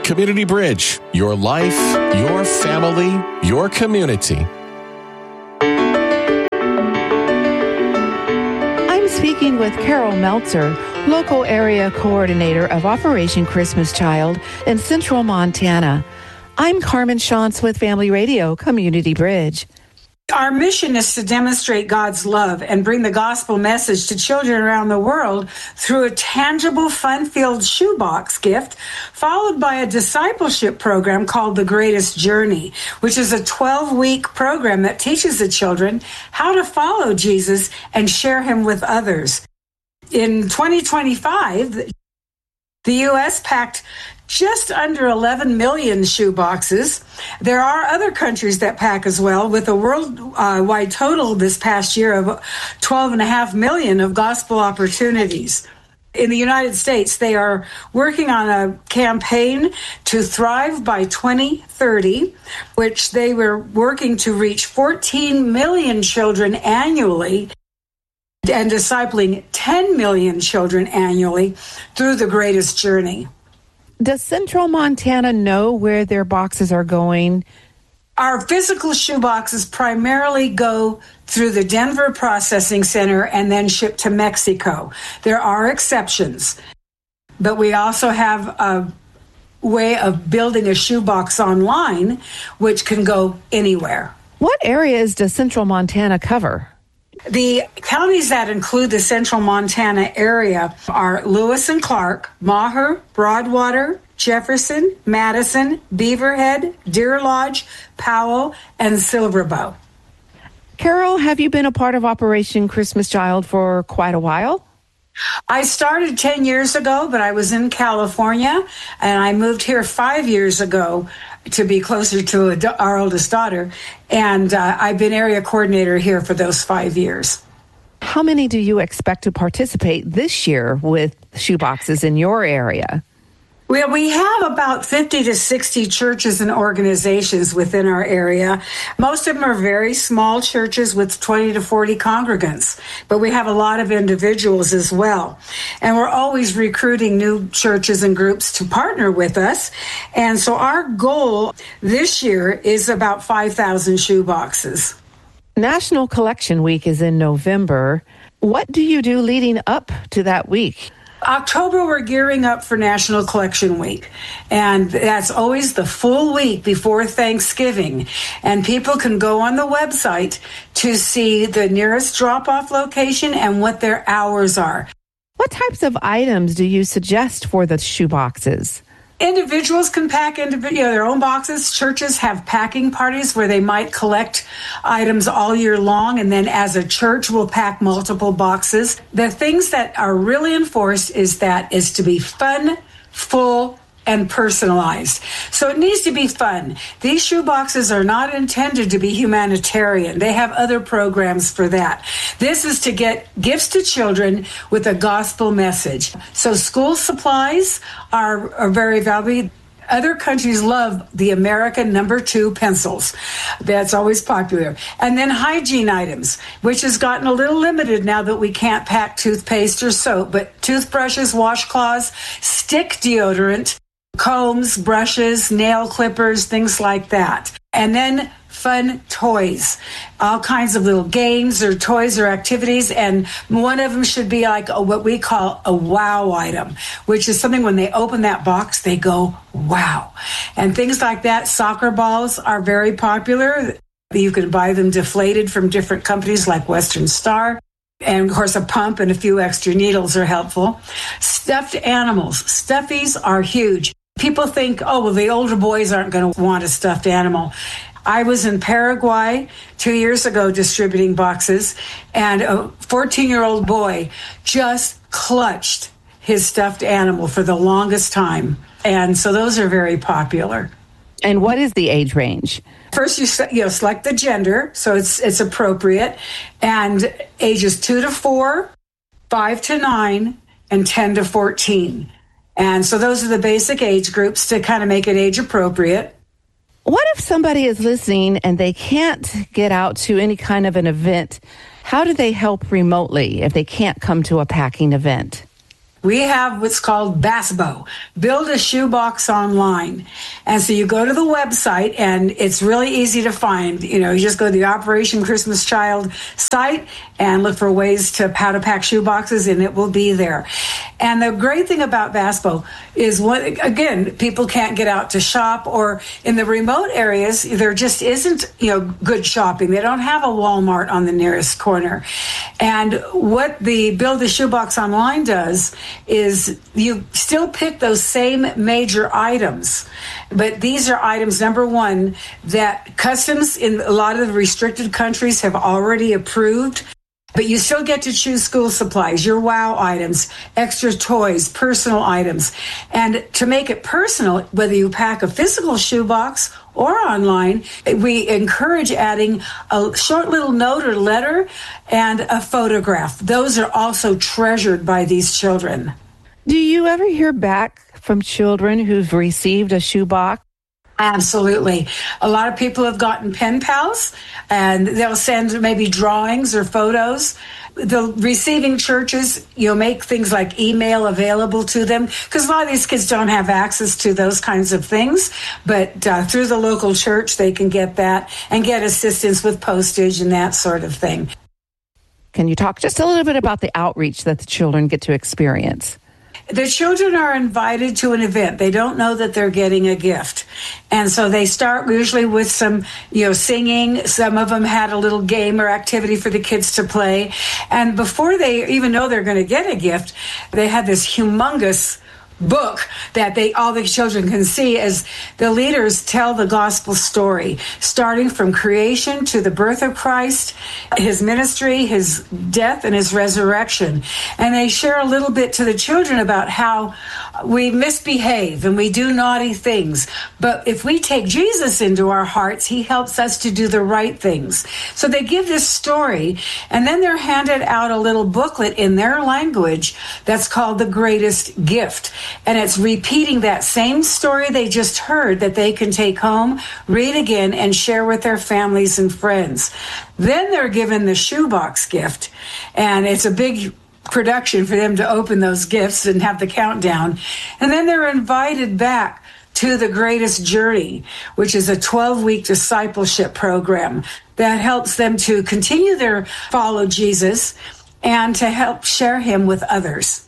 Community Bridge, your life, your family, your community. I'm speaking with Carol Meltzer, local area coordinator of Operation Christmas Child in Central Montana. I'm Carmen Shantz with Family Radio Community Bridge. Our mission is to demonstrate God's love and bring the gospel message to children around the world through a tangible, fun-filled shoebox gift, followed by a discipleship program called The Greatest Journey, which is a 12-week program that teaches the children how to follow Jesus and share him with others. In 2025, the U.S. packed just under 11 million shoe boxes. There are other countries that pack as well, with a worldwide total this past year of 12.5 million of gospel opportunities. In the United States, they are working on a campaign to thrive by 2030, which they were working to reach 14 million children annually and discipling 10 million children annually through the Greatest Journey. Does Central Montana know where their boxes are going? Our physical shoe boxes primarily go through the Denver Processing Center and then ship to Mexico. There are exceptions, but we also have a way of building a shoebox online, which can go anywhere. What areas does Central Montana cover? The counties that include the Central Montana area are Lewis and Clark, Maher, Broadwater, Jefferson, Madison, Beaverhead, Deer Lodge, Powell, and Silverbow. Carol, have you been a part of Operation Christmas Child for quite a while? I started 10 years ago, but I was in California, and I moved here 5 years ago to be closer to our oldest daughter, and I've been area coordinator here for those 5 years. How many do you expect to participate this year with shoeboxes in your area? Well, we have about 50 to 60 churches and organizations within our area. Most of them are very small churches with 20 to 40 congregants, but we have a lot of individuals as well. And we're always recruiting new churches and groups to partner with us. And so our goal this year is about 5,000 shoe boxes. National Collection Week is in November. What do you do leading up to that week? October, we're gearing up for National Collection Week, and that's always the full week before Thanksgiving. And people can go on the website to see the nearest drop-off location and what their hours are. What types of items do you suggest for the shoe boxes? Individuals can pack their own boxes. Churches have packing parties where they might collect items all year long, and then as a church, we'll pack multiple boxes. The things that are really enforced is to be fun, full, and personalized. So it needs to be fun. These shoe boxes are not intended to be humanitarian. They have other programs for that. This is to get gifts to children with a gospel message. So school supplies are very valuable. Other countries love the American number 2 pencils. That's always popular. And then hygiene items, which has gotten a little limited now that we can't pack toothpaste or soap, but toothbrushes, washcloths, stick deodorant, combs, brushes, nail clippers, things like that. And then fun toys, all kinds of little games or toys or activities. And one of them should be like what we call a wow item, which is something when they open that box, they go, wow. And things like that. Soccer balls are very popular. You can buy them deflated from different companies like Western Star. And, of course, a pump and a few extra needles are helpful. Stuffed animals. Stuffies are huge. People think, the older boys aren't going to want a stuffed animal. I was in Paraguay 2 years ago distributing boxes, and a 14-year-old boy just clutched his stuffed animal for the longest time. And so those are very popular. And what is the age range? First, you select the gender, so it's appropriate, and ages 2 to 4, 5 to 9, and 10 to 14. And so those are the basic age groups to kind of make it age appropriate. What if somebody is listening and they can't get out to any kind of an event? How do they help remotely if they can't come to a packing event? We have what's called BASBO, Build a Shoebox Online. And so you go to the website, and it's really easy to find. You just go to the Operation Christmas Child site and look for ways to how to pack shoeboxes, and it will be there. And the great thing about BASBO is, again, people can't get out to shop, or in the remote areas, there just isn't, good shopping. They don't have a Walmart on the nearest corner. And what the Build a Shoebox Online does is you still pick those same major items, but these are items, number one, that customs in a lot of the restricted countries have already approved. But you still get to choose school supplies, your WOW items, extra toys, personal items. And to make it personal, whether you pack a physical shoebox or online, we encourage adding a short little note or letter and a photograph. Those are also treasured by these children. Do you ever hear back from children who've received a shoebox? Absolutely. A lot of people have gotten pen pals, and they'll send maybe drawings or photos. The receiving churches, make things like email available to them, because a lot of these kids don't have access to those kinds of things. But through the local church, they can get that and get assistance with postage and that sort of thing. Can you talk just a little bit about the outreach that the children get to experience? The children are invited to an event. They don't know that they're getting a gift. And so they start usually with some, singing. Some of them had a little game or activity for the kids to play. And before they even know they're going to get a gift, they had this humongous book that all the children can see as the leaders tell the gospel story, starting from creation to the birth of Christ, his ministry, his death, and his resurrection. And they share a little bit to the children about how we misbehave and we do naughty things. But if we take Jesus into our hearts, he helps us to do the right things. So they give this story, and then they're handed out a little booklet in their language that's called The Greatest Gift. And it's repeating that same story they just heard that they can take home, read again, and share with their families and friends. Then they're given the shoebox gift, and it's a big production for them to open those gifts and have the countdown. And then they're invited back to the Greatest Journey, which is a 12-week discipleship program that helps them to continue their follow Jesus and to help share him with others.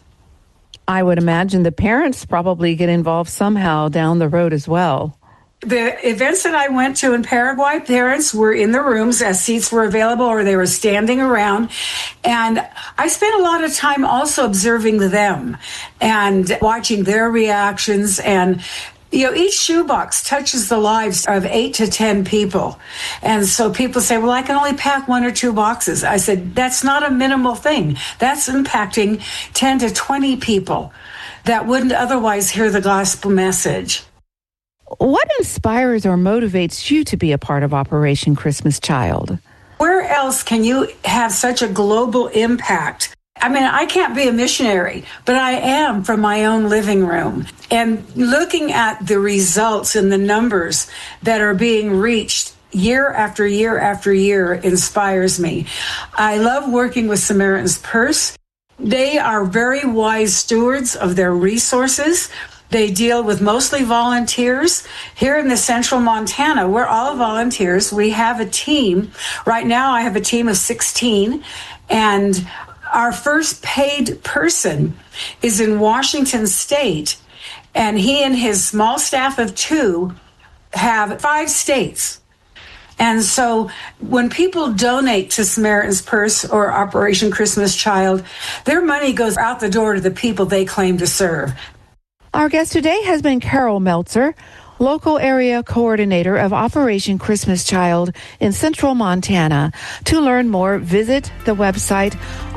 I would imagine the parents probably get involved somehow down the road as well. The events that I went to in Paraguay, parents were in the rooms as seats were available, or they were standing around. And I spent a lot of time also observing them and watching their reactions. And each shoebox touches the lives of 8 to 10 people. And so people say, well, I can only pack 1 or 2 boxes. I said, that's not a minimal thing. That's impacting 10 to 20 people that wouldn't otherwise hear the gospel message. What inspires or motivates you to be a part of Operation Christmas Child? Where else can you have such a global impact? I mean, I can't be a missionary, but I am from my own living room. And looking at the results and the numbers that are being reached year after year after year inspires me. I love working with Samaritan's Purse. They are very wise stewards of their resources. They deal with mostly volunteers. Here in the central Montana, we're all volunteers. We have a team. Right now, I have a team of 16, and our first paid person is in Washington State, and he and his small staff of 2 have 5 states. And so when people donate to Samaritan's Purse or Operation Christmas Child, their money goes out the door to the people they claim to serve. Our guest today has been Carol Meltzer, local area coordinator of Operation Christmas Child in central Montana. To learn more, visit the website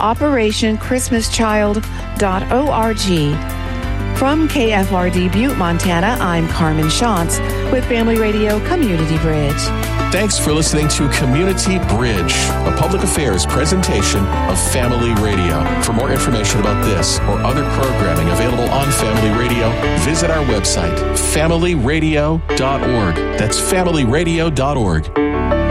operationchristmaschild.org. From KFRD Butte, Montana, I'm Carmen Shantz with Family Radio Community Bridge. Thanks for listening to Community Bridge, a public affairs presentation of Family Radio. For more information about this or other programming available on Family Radio, visit our website, familyradio.org. That's familyradio.org.